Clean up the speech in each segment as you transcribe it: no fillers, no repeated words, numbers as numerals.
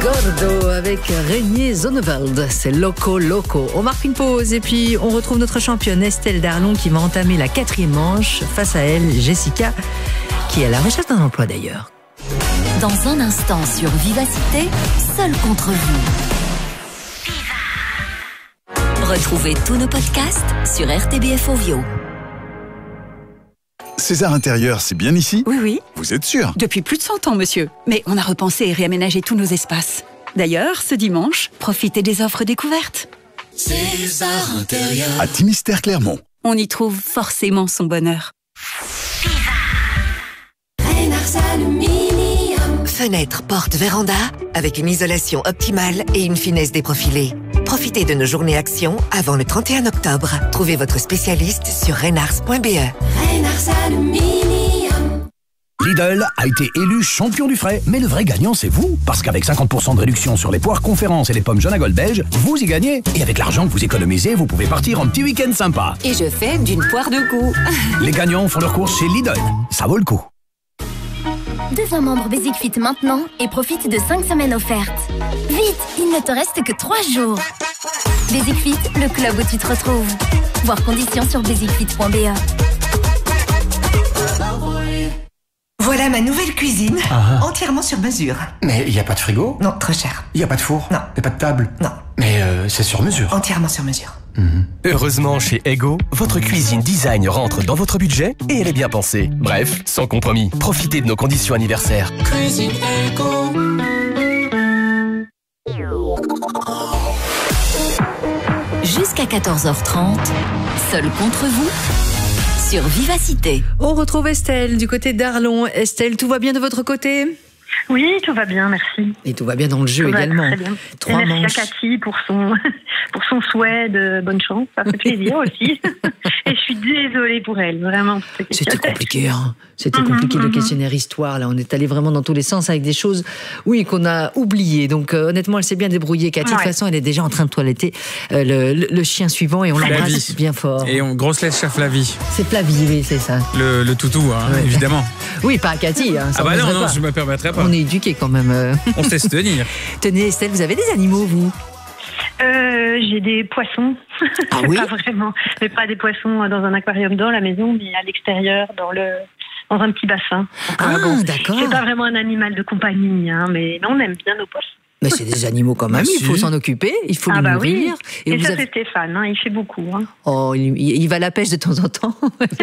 Gordo avec Régnier Zonneveld, c'est Loco Loco. On marque une pause et puis on retrouve notre championne Estelle Darlon qui va entamer la 4e manche. Face à elle, Jessica, qui est à la recherche d'un emploi d'ailleurs. Dans un instant sur Vivacité, seul contre vous. Retrouvez tous nos podcasts sur RTBF Ovio. César Intérieur, c'est bien ici ? Oui, oui. Vous êtes sûr ? Depuis plus de 100 ans, monsieur. Mais on a repensé et réaménagé tous nos espaces. D'ailleurs, ce dimanche, profitez des offres découvertes. César Intérieur. À Timistère Clermont. On y trouve forcément son bonheur. Fenêtre, porte, véranda, avec une isolation optimale et une finesse déprofilée. Profitez de nos journées actions avant le 31 octobre. Trouvez votre spécialiste sur renars.be. Lidl a été élu champion du frais, mais le vrai gagnant c'est vous, parce qu'avec 50% de réduction sur les poires conférences et les pommes jaune à gold belge, vous y gagnez. Et avec l'argent que vous économisez, vous pouvez partir en petit week-end sympa. Et je fais d'une poire de goût. Les gagnants font leurs courses chez Lidl, ça vaut le coup. Deviens membre Basic Fit maintenant et profite de 5 semaines offertes. Vite, il ne te reste que 3 jours. Basic Fit, le club où tu te retrouves. Voir conditions sur basicfit.be. Voilà ma nouvelle cuisine, entièrement sur mesure. Mais il n'y a pas de frigo? Non, trop cher. Il n'y a pas de four? Non. Il n'y a pas de table? Non. Mais c'est sur mesure. Entièrement sur mesure. Heureusement, chez Ego, votre cuisine design rentre dans votre budget et elle est bien pensée. Bref, sans compromis. Profitez de nos conditions anniversaires. Cuisine Ego. Jusqu'à 14h30, seul contre vous, sur Vivacité. On retrouve Estelle du côté d'Arlon. Estelle, tout va bien de votre côté ? Oui, tout va bien, merci. Et tout va bien dans le jeu tout également. Très bien. 3 et merci manches. à Cathy pour son souhait de bonne chance. Ça fait plaisir aussi. Et je suis désolée pour elle, vraiment. C'était compliqué, hein. C'était compliqué le questionnaire histoire. Là, on est allé vraiment dans tous les sens avec des choses, oui, qu'on a oubliées. Donc, honnêtement, elle s'est bien débrouillée. Cathy, de toute façon, elle est déjà en train de toiletter le chien suivant et on l'embrasse bien fort. Et on grosse lèche à Flavie. C'est Flavie, oui, c'est ça. Le toutou, hein, évidemment. Oui, pas à Cathy. Hein, ah bah non, je me permettrai pas. On est éduqués quand même. On sait se tenir. Tenez, Estelle, vous avez des animaux, vous ? J'ai des poissons. Ah oui ? Pas vraiment. Mais pas des poissons dans un aquarium dans la maison, mais à l'extérieur, dans un petit bassin. D'accord. C'est pas vraiment un animal de compagnie, hein, mais on aime bien nos poissons. Mais c'est des animaux quand même, il faut s'en occuper, il faut les nourrir. Oui. Et ça, c'est Stéphane, hein, il fait beaucoup. Hein. Oh, il va à la pêche de temps en temps.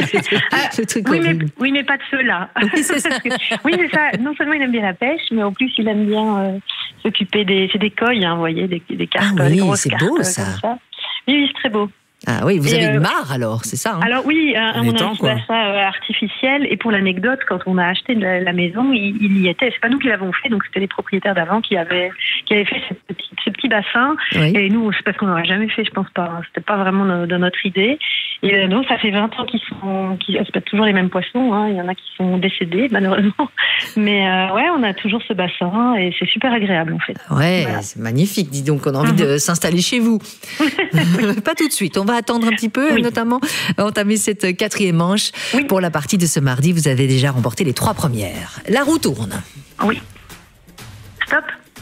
Oui, mais pas de ceux-là. Oui, c'est ça. Oui, c'est ça. Non seulement il aime bien la pêche, mais en plus il aime bien s'occuper c'est des coilles, hein, vous voyez, des carpes, des grosses carpes. C'est beau ça. Oui, c'est très beau. Ah oui, vous avez une mare alors, c'est ça, hein? Alors oui, on a un petit bassin artificiel, et pour l'anecdote, quand on a acheté la maison, il y était. C'est pas nous qui l'avons fait, donc c'était les propriétaires d'avant qui avaient fait ce petit bassin. Oui. Et nous, c'est parce qu'on n'aurait jamais fait, je pense pas. Hein. C'était pas vraiment de notre idée. Et donc ça fait 20 ans c'est pas toujours les mêmes poissons. Hein. Il y en a qui sont décédés malheureusement. Mais on a toujours ce bassin et c'est super agréable en fait. Ouais, voilà. C'est magnifique. Dis donc, on a envie de s'installer chez vous. Pas tout de suite. On va attendre un petit peu, notamment entamer cette 4e manche. Oui. Pour la partie de ce mardi, vous avez déjà remporté les 3 premières. La roue tourne. Oui. Stop.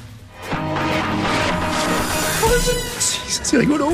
C'est rigolo.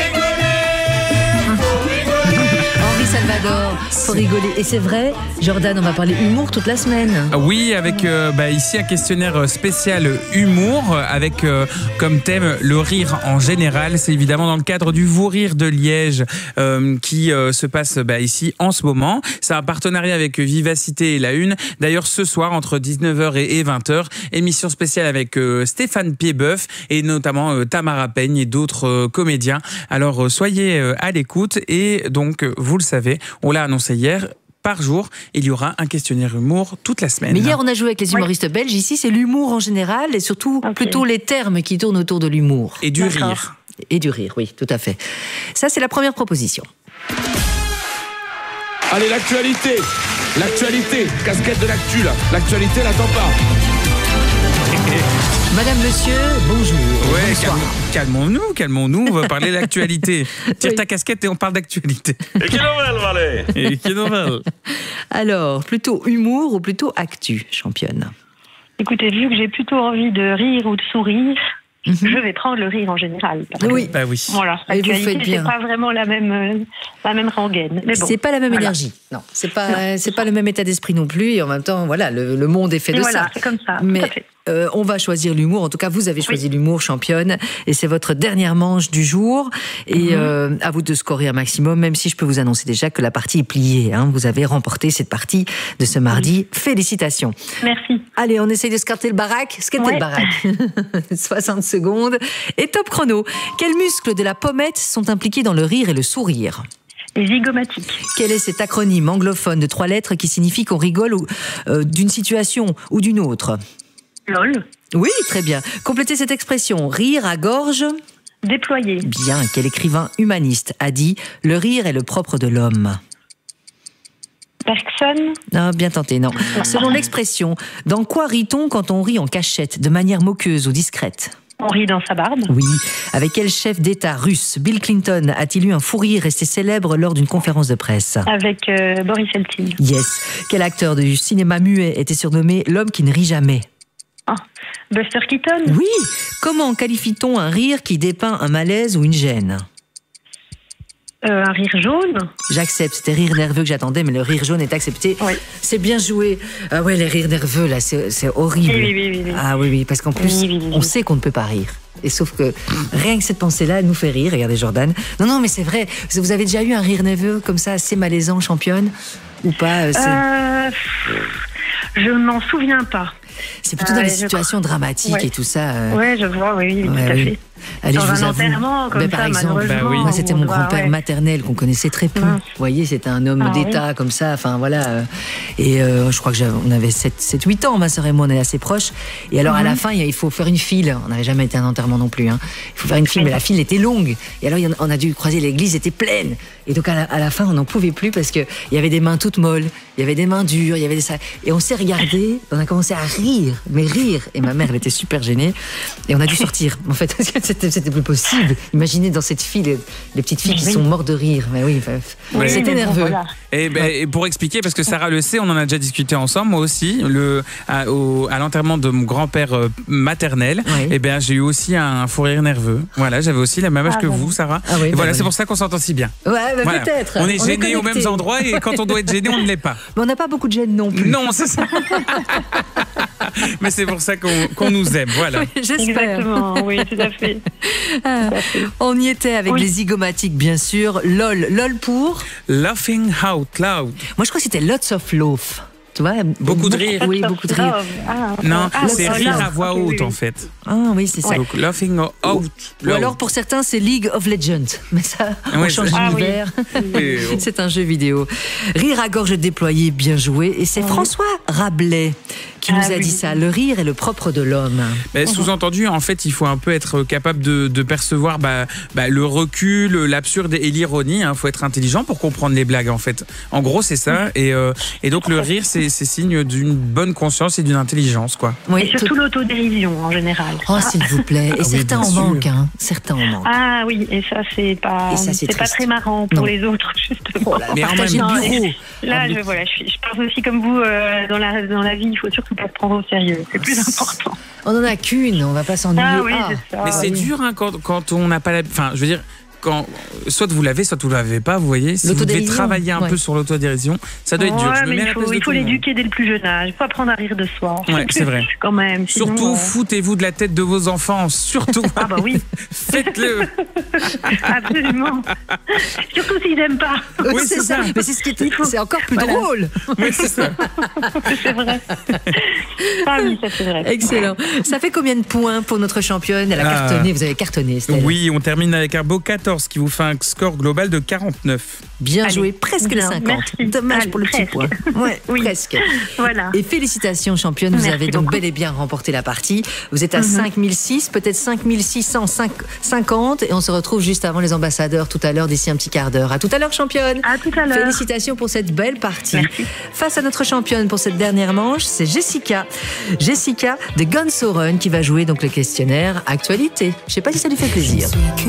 Henri Salvador, faut rigoler. Et c'est vrai, Jordan, on va parler humour toute la semaine. Oui, avec ici un questionnaire spécial humour, avec comme thème le rire en général. C'est évidemment dans le cadre du Vous Rire de Liège qui se passe ici en ce moment. C'est un partenariat avec Vivacité et La Une. D'ailleurs, ce soir, entre 19h et 20h, émission spéciale avec Stéphane Piedboeuf et notamment Tamara Peigne et d'autres comédiens. Alors, soyez à l'écoute et donc, vous le savez, on l'a annoncé hier, par jour, il y aura un questionnaire humour toute la semaine. Mais hier, on a joué avec les humoristes belges. Ici, c'est l'humour en général et surtout plutôt les termes qui tournent autour de l'humour. Et du rire. Et du rire, oui, tout à fait. Ça, c'est la première proposition. Allez, l'actualité. Casquette de l'actu, là. L'actualité, elle attend pas. Madame, monsieur, bonjour. Ouais, calmons-nous, on va parler de l'actualité. Tire ta casquette et on parle d'actualité. Et qui nouvelle, Valé? Alors, plutôt humour ou plutôt actu, championne? Écoutez, vu que j'ai plutôt envie de rire ou de sourire, je vais prendre le rire en général. Oui. Bah oui. Voilà. Et vous faites bien. C'est pas vraiment la même rengaine. Mais bon, c'est pas la même énergie. Non, c'est pas le même état d'esprit non plus. Et en même temps, voilà, le monde est fait de ça. C'est comme ça. Mais tout à fait. on va choisir l'humour. En tout cas, vous avez choisi l'humour, championne. Et c'est votre dernière manche du jour. Et à vous de scorer un maximum, même si je peux vous annoncer déjà que la partie est pliée. Hein. Vous avez remporté cette partie de ce mardi. Félicitations. Merci. Allez, on essaye de skater le baraque. Skater le baraque. 60 secondes. Et top chrono. Quels muscles de la pommette sont impliqués dans le rire et le sourire ? Les zygomatiques. Quel est cet acronyme anglophone de 3 lettres qui signifie qu'on rigole d'une situation ou d'une autre ? LOL. Oui, très bien. Complétez cette expression. Rire à gorge déployée. Bien. Quel écrivain humaniste a dit « Le rire est le propre de l'homme » ? Bergson. Non, bien tenté, non. Selon l'expression, dans quoi rit-on quand on rit en cachette, de manière moqueuse ou discrète ? On rit dans sa barbe. Oui. Avec quel chef d'État russe Bill Clinton a-t-il eu un fou rire resté célèbre lors d'une conférence de presse ? Avec Boris Eltsine. Yes. Quel acteur du cinéma muet était surnommé l'homme qui ne rit jamais ? Buster Keaton. Oui. Comment qualifie-t-on un rire qui dépeint un malaise ou une gêne ? Un rire jaune. J'accepte, c'était rire nerveux que j'attendais, mais le rire jaune est accepté. Oui. C'est bien joué. Ah ouais, les rires nerveux, là, c'est horrible. Oui. Ah oui, parce qu'en plus, on sait qu'on ne peut pas rire. Et sauf que rien que cette pensée-là, elle nous fait rire. Regardez Jordan. Non, mais c'est vrai. Vous avez déjà eu un rire nerveux comme ça, assez malaisant, championne ? Ou pas Je ne m'en souviens pas. C'est plutôt dans les situations dramatiques et tout ça. Ouais, je vois, oui, tout à fait. Allez, dans je vous un avoue. enterrement, comme par ça, exemple, malheureusement. moi, c'était mon grand-père maternel qu'on connaissait très peu. Vous voyez, c'était un homme d'État comme ça. Enfin, voilà. Et je crois que on avait 7-8 ans, ma sœur et moi, on est assez proches. Et alors, à la fin, il faut faire une file. On n'avait jamais été à un enterrement non plus. Hein. Il faut faire une file, mais la file était longue. Et alors, on a dû croiser l'église, était pleine. Et donc, à la fin, on n'en pouvait plus parce qu'il y avait des mains toutes molles, il y avait des mains dures, il y avait des... Et on s'est regardé, on a commencé à rire, mais rire. Et ma mère, elle était super gênée. Et on a dû sortir, en fait, parce que c'était plus possible. Imaginez dans cette file, les petites filles qui sont mortes de rire. Mais oui, c'était nerveux. Voilà. Et pour expliquer, parce que Sarah le sait, on en a déjà discuté ensemble, moi aussi, à l'enterrement de mon grand-père maternel, j'ai eu aussi un fou rire nerveux. Voilà, j'avais aussi la même âge que vous, Sarah. Et voilà, c'est pour ça qu'on s'entend si bien. Ouais, voilà. Peut-être. On est gênés aux mêmes endroits et quand on doit être gêné, on ne l'est pas. Mais on n'a pas beaucoup de gêne non plus. Non, c'est ça. Mais c'est pour ça qu'on nous aime, voilà. Oui, j'espère. Exactement, oui, tout à fait. On y était avec les zygomatiques, bien sûr. LOL. LOL pour Laughing Out Loud. Moi, je crois que c'était Lots of Love. Tu vois, beaucoup de rire. Oui, beaucoup de rire. Non, c'est rire à voix haute, en fait. Ah oui, c'est ça. Donc, laughing out. Ou alors, pour certains, c'est League of Legends. Mais ça, on change d'univers. C'est un jeu vidéo. Rire à gorge déployée, bien joué. Et c'est François Rabelais qui nous a dit ça. Le rire est le propre de l'homme. Sous-entendu, en fait, il faut un peu être capable de percevoir le recul, l'absurde et l'ironie. Il faut être intelligent pour comprendre les blagues, en fait. En gros, c'est ça. Et donc, le rire, c'est signe d'une bonne conscience et d'une intelligence, quoi. Oui, et surtout l'autodérision, en général. Oh, s'il vous plaît. Et certains en manquent, hein. Certains en manquent. Ah oui, et ça, c'est pas très marrant pour les autres, justement. Mais partager le bureau. Là, je pense aussi comme vous, dans la vie, il faut surtout pas se prendre au sérieux. C'est plus important. On n'en a qu'une, on va pas s'ennuyer. Ah oui, c'est ça. Mais c'est dur, hein, quand on n'a pas la... Enfin, je veux dire... soit vous l'avez, soit vous l'avez pas, vous voyez. Si vous devez travailler un peu sur l'autodérision, ça doit être dur. Il faut l'éduquer dès le plus jeune âge. Il faut apprendre à rire de soi. Ouais, c'est vrai. Quand même. Surtout, foutez-vous de la tête de vos enfants. Surtout. Ah bah oui. Faites-le. Absolument. Surtout s'ils n'aiment pas. Oui, c'est ça. Mais c'est ce qui est... C'est encore plus drôle. Oui, c'est ça. C'est vrai. Ah oui, ça c'est vrai. Excellent. Ça fait combien de points pour notre championne ? Elle a cartonné. Vous avez cartonné, Estelle. Oui, on termine avec un beau 14 qui vous fait un score global de 49. Bien joué, presque les 50. Merci. Dommage pour le petit point. Ouais, presque. Voilà. Et félicitations, championne. Vous avez donc bel et bien remporté la partie. Vous êtes à 5006, peut-être 5650. Et on se retrouve juste avant les ambassadeurs tout à l'heure, d'ici un petit quart d'heure. À tout à l'heure, championne. À tout à l'heure. Félicitations pour cette belle partie. Merci. Face à notre championne pour cette dernière manche, c'est Jessica. Jessica de Guns N' Roses qui va jouer donc le questionnaire actualité. Je ne sais pas si ça lui fait plaisir.